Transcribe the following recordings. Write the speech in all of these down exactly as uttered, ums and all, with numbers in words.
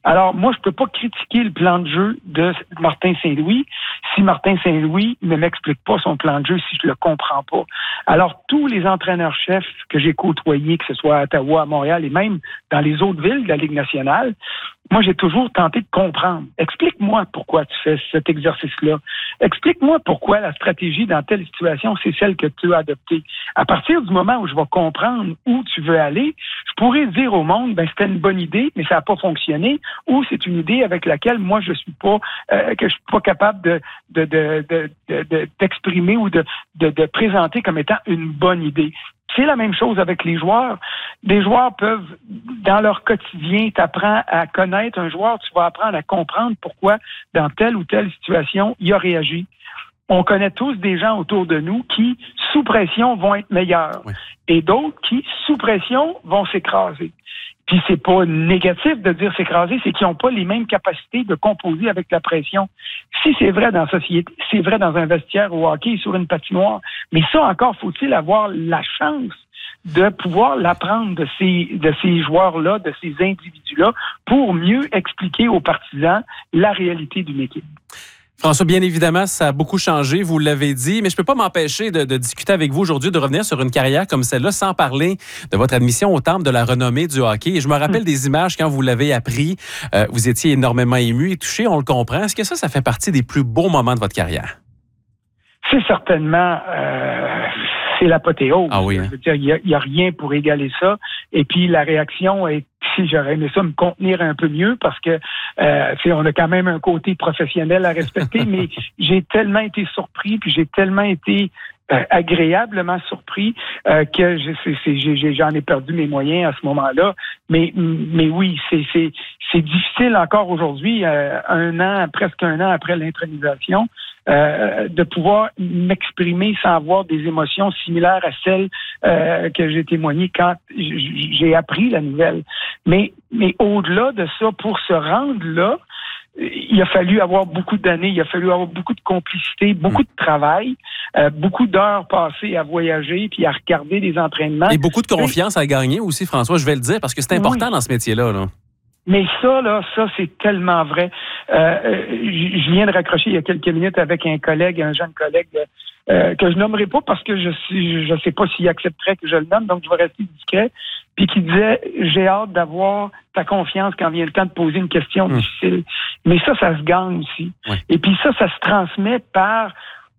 Alors, moi, je peux pas critiquer le plan de jeu de Martin Saint-Louis si Martin Saint-Louis ne m'explique pas son plan de jeu, si je le comprends pas. Alors, tous les entraîneurs-chefs que j'ai côtoyés, que ce soit à Ottawa, à Montréal et même dans les autres villes de la Ligue nationale, moi, j'ai toujours tenté de comprendre. Explique-moi pourquoi tu fais cet exercice-là. Explique-moi pourquoi la stratégie dans telle situation, c'est celle que tu as adoptée. À partir du moment où je vais comprendre où tu veux aller, je pourrais dire au monde, ben c'était une bonne idée, mais ça n'a pas fonctionné, ou c'est une idée avec laquelle moi je suis pas, euh, que je suis pas capable de, de, de, de, de, de d'exprimer ou de, de, de présenter comme étant une bonne idée. C'est la même chose avec les joueurs. Les joueurs peuvent, dans leur quotidien, t'apprends à connaître un joueur, tu vas apprendre à comprendre pourquoi, dans telle ou telle situation, il a réagi. On connaît tous des gens autour de nous qui, sous pression, vont être meilleurs. Oui. Et d'autres qui, sous pression, vont s'écraser. Puis c'est pas négatif de dire s'écraser, c'est qu'ils n'ont pas les mêmes capacités de composer avec la pression. Si c'est vrai dans la société, c'est vrai dans un vestiaire au hockey, sur une patinoire. Mais ça encore, faut-il avoir la chance de pouvoir l'apprendre de ces, de ces joueurs-là, de ces individus-là, pour mieux expliquer aux partisans la réalité d'une équipe. François, bien évidemment, ça a beaucoup changé, vous l'avez dit, mais je ne peux pas m'empêcher de, de discuter avec vous aujourd'hui, de revenir sur une carrière comme celle-là, sans parler de votre admission au temple de la renommée du hockey. Et je me rappelle des images quand vous l'avez appris, euh, vous étiez énormément ému et touché, on le comprend. Est-ce que ça, ça fait partie des plus beaux moments de votre carrière? C'est certainement... Euh... C'est l'apothéose. Ah oui, hein? Je veux dire, il n'y a, a rien pour égaler ça. Et puis, la réaction est, si j'aurais aimé ça, me contenir un peu mieux parce que, euh, on a quand même un côté professionnel à respecter, mais j'ai tellement été surpris, puis j'ai tellement été euh, agréablement surpris euh, que je, c'est, c'est, j'ai, j'en ai perdu mes moyens à ce moment-là. Mais, mais oui, c'est, c'est, c'est difficile encore aujourd'hui, euh, un an, presque un an après l'intronisation, Euh, de pouvoir m'exprimer sans avoir des émotions similaires à celles euh, que j'ai témoignées quand j'ai appris la nouvelle. Mais, mais au-delà de ça, pour se rendre là, il a fallu avoir beaucoup d'années, il a fallu avoir beaucoup de complicité, beaucoup de travail, euh, beaucoup d'heures passées à voyager puis à regarder des entraînements. Et beaucoup de confiance à gagner aussi, François, je vais le dire, parce que c'est important oui. dans ce métier-là, là. Mais ça, là, ça, c'est tellement vrai. Euh, je viens de raccrocher il y a quelques minutes avec un collègue, un jeune collègue euh, que je nommerai pas parce que je suis, je sais pas s'il accepterait que je le nomme, donc je vais rester discret. Puis qui disait, j'ai hâte d'avoir ta confiance quand vient le temps de poser une question mmh. difficile. Mais ça, ça se gagne aussi. Ouais. Et puis ça, ça se transmet par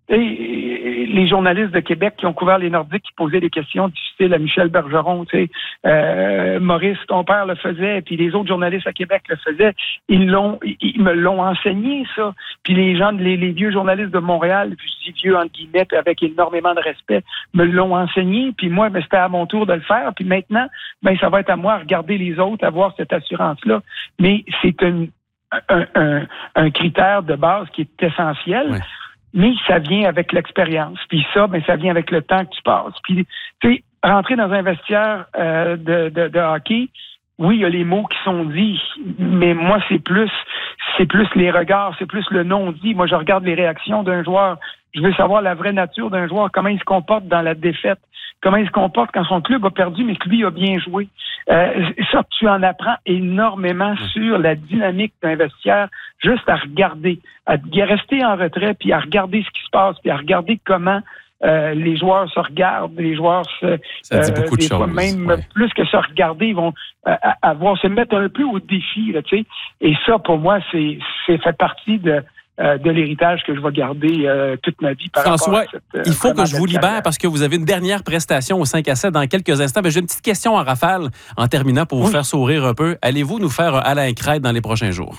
Et les journalistes de Québec qui ont couvert les Nordiques qui posaient des questions difficiles à Michel Bergeron, tu sais, euh, Maurice, ton père le faisait, puis les autres journalistes à Québec le faisaient. Ils l'ont, ils me l'ont enseigné, ça. Puis les gens, les, les vieux journalistes de Montréal, puis je dis vieux entre guillemets, avec énormément de respect, me l'ont enseigné. Puis moi, ben, c'était à mon tour de le faire. Puis maintenant, ben, ça va être à moi à regarder les autres, à avoir cette assurance-là. Mais c'est une, un, un, un critère de base qui est essentiel. Ouais. Mais ça vient avec l'expérience. Puis ça, ben ça vient avec le temps que tu passes. Puis, tu sais, rentrer dans un vestiaire euh, de, de, de hockey, oui, il y a les mots qui sont dits, mais moi, c'est plus c'est plus les regards, c'est plus le non-dit. Moi, je regarde les réactions d'un joueur. Je veux savoir la vraie nature d'un joueur, comment il se comporte dans la défaite, comment il se comporte quand son club a perdu, mais que lui a bien joué. Euh, ça, tu en apprends énormément sur la dynamique d'un vestiaire, juste à regarder, à rester en retrait, puis à regarder ce qui se passe, puis à regarder comment euh, les joueurs se regardent, les joueurs se... Ça dit beaucoup euh, de choses. Même ouais. plus que se regarder, ils vont euh, avoir se mettre un peu au défi, là, tu sais. Et ça, pour moi, c'est, c'est fait partie de... de l'héritage que je vais garder euh, toute ma vie. Par François, rapport à cette, euh, il faut que je vous libère carrière. Parce que vous avez une dernière prestation au cinq à sept dans quelques instants. Mais j'ai une petite question en rafale en terminant pour vous oui. faire sourire un peu. Allez-vous nous faire un Alain Crête dans les prochains jours?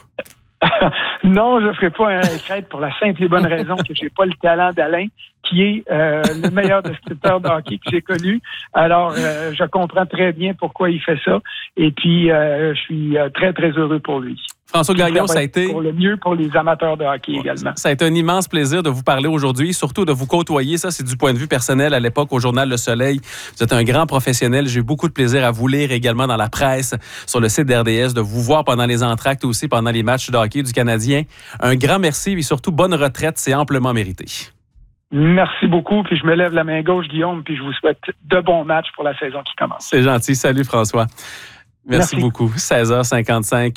Non, je ne ferai pas un Alain Crête pour la simple et bonne raison que je n'ai pas le talent d'Alain, qui est euh, le meilleur descripteur de hockey que j'ai connu. Alors, euh, je comprends très bien pourquoi il fait ça. Et puis, euh, je suis très, très heureux pour lui. François Gagnon, ça, ça a été... Pour le mieux pour les amateurs de hockey ouais, également. Ça a été un immense plaisir de vous parler aujourd'hui, surtout de vous côtoyer. Ça, c'est du point de vue personnel. À l'époque, au Journal Le Soleil, vous êtes un grand professionnel. J'ai eu beaucoup de plaisir à vous lire également dans la presse, sur le site d'R D S, de vous voir pendant les entractes aussi, pendant les matchs de hockey du Canadien. Un grand merci et surtout, bonne retraite. C'est amplement mérité. Merci beaucoup. Puis je me lève la main gauche, Guillaume, puis je vous souhaite de bons matchs pour la saison qui commence. C'est gentil. Salut, François. Merci, Merci. beaucoup. seize heures cinquante-cinq